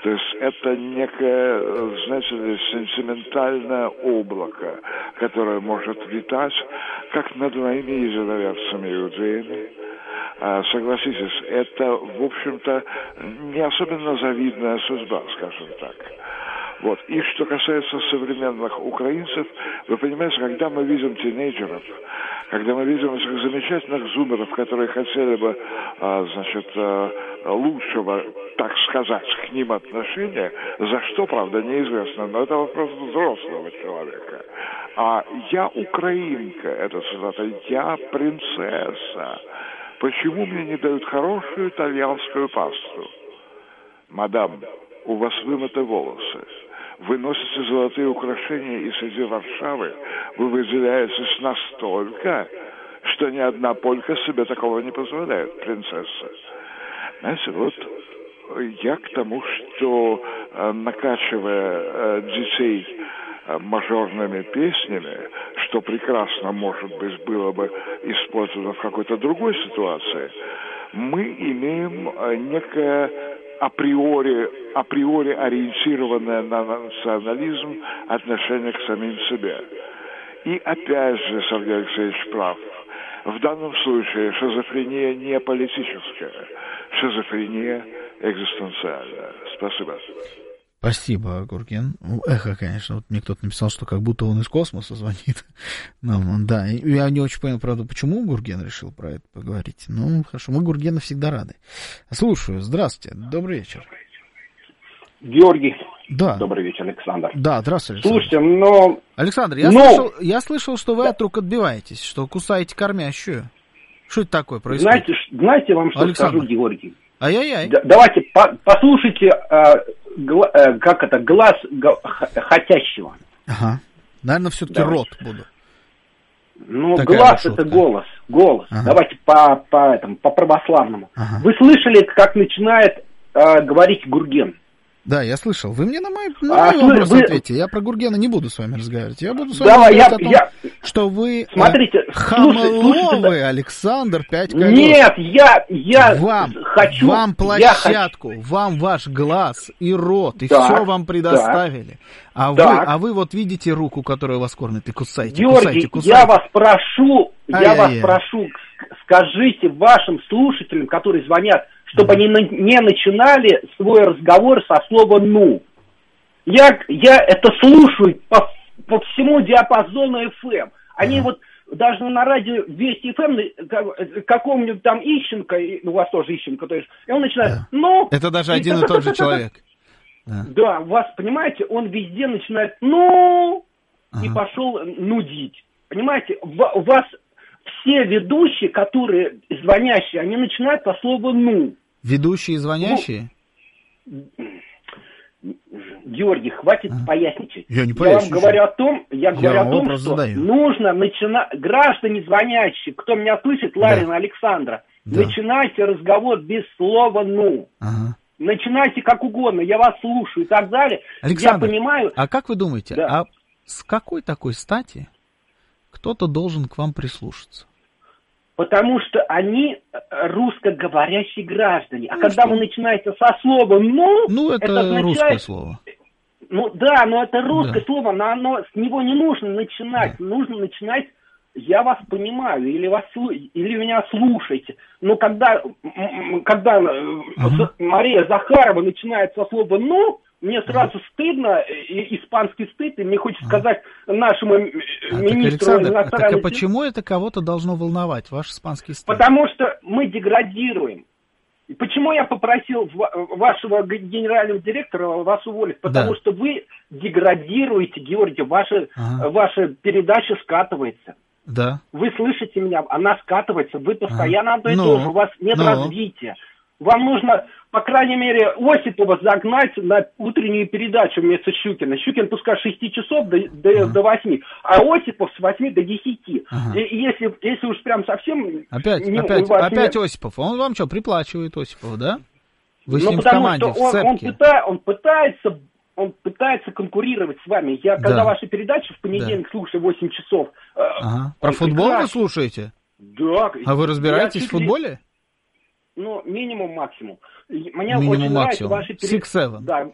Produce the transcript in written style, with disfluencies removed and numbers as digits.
То есть это некое, знаете ли, сентиментальное облако, которое может летать, как над моими единоверцами иудеями. Согласитесь, это, в общем-то, не особенно завидная судьба, скажем так. Вот. И что касается современных украинцев, вы понимаете, когда мы видим тинейджеров, когда мы видим этих замечательных зумеров, которые хотели бы, лучшего, так сказать, к ним отношения, за что, правда, неизвестно, но это вопрос взрослого человека. А я украинка, это цитата, я принцесса. Почему мне не дают хорошую итальянскую пасту? Мадам, у вас вымыты волосы. Вы носите золотые украшения, и среди Варшавы вы выделяетесь настолько, что ни одна полька себе такого не позволяет, принцесса. Знаете, вот я к тому, что, накачивая детей мажорными песнями, что прекрасно, может быть, было бы использовано в какой-то другой ситуации, мы имеем некое априори ориентированное на национализм отношение к самим себе. И опять же, Сергей Алексеевич прав. В данном случае шизофрения не политическая, шизофрения экзистенциальная. Спасибо. Спасибо, Гурген. Эхо, конечно. Вот мне кто-то написал, что как будто он из космоса звонит. Да, я не очень понял, правда, почему Гурген решил про это поговорить. Ну, хорошо, мы Гургена всегда рады. Слушаю. Здравствуйте. Добрый вечер. Георгий. Да. Добрый вечер, Александр. Да, здравствуйте, Александр. Слушайте, Александр, я слышал, что вы от рук отбиваетесь, что кусаете кормящую. Что это такое происходит? Знаете вам что Александр. скажу, Георгий? Ай-яй-яй. Давайте послушайте, как это, глаз хотящего. Ага. Наверное, все-таки рот буду. Ну, Такая глаз это голос. Ага. Давайте по православному. Ага. Вы слышали, как начинает говорить Гурген? Да, я слышал. Вы мне на мой вопрос ответьте. Я про Гургена не буду с вами разговаривать. Я буду с вами говорить о том, что вы хамловый Александр 5 колес. Нет, я хочу... Вам площадку, вам ваш глаз и рот, и все вам предоставили. А вы вот видите руку, которая вас кормит, и кусаете, Георгий, кусаете. я вас прошу, скажите вашим слушателям, которые звонят, чтобы они не начинали свой разговор со слова «ну». Я это слушаю по всему диапазону FM. Они вот даже на радио Вести FM, какому-нибудь там Ищенко, у вас тоже Ищенко, то есть, и он начинает «ну». Это даже один и тот же человек. Да, у вас, понимаете, он везде начинает «ну» и пошел нудить. Понимаете, у вас все ведущие, которые звонящие, они начинают со слова «ну». Ведущие и звонящие? Георгий, хватит поясничать. Я не поясничаю. Я говорю о том, что нужно начинать, граждане звонящие, кто меня слышит, Ларина Александра, начинайте разговор без слова «ну». Ага. Начинайте как угодно, я вас слушаю и так далее. Александр, я понимаю... а как вы думаете, а с какой такой стати кто-то должен к вам прислушаться? Потому что они русскоговорящие граждане. А когда вы начинаете со слова «ну», это означает... русское слово. Ну да, но это русское слово, но с него не нужно начинать. Да. Нужно начинать, я вас понимаю, или меня слушаете. Но когда Мария Захарова начинает со слова «ну», мне сразу стыдно, испанский стыд, и мне хочется сказать нашему министру иностранных дел. Так а почему это кого-то должно волновать, ваш испанский стыд? Потому что мы деградируем. И почему я попросил вашего генерального директора вас уволить? Потому что вы деградируете, Георгий, ваша передача скатывается. Да. Вы слышите меня, она скатывается, вы постоянно одно и то же, у вас нет развития. Вам нужно, по крайней мере, Осипова загнать на утреннюю передачу вместо Щукина. Щукин пускай с 6 часов до 8, а Осипов с 8 до 10. И если уж прям совсем... Опять Осипов. Он вам что, приплачивает Осипова, да? Вы с ним в команде, в цепке. Он пытается конкурировать с вами. Я, когда ваши передачи в понедельник слушаю 8 часов... Про футбол вы слушаете? Да. А вы разбираетесь в футболе? Ну, минимум-максимум. Мне очень нравятся ваши передачи. 6-7. Да,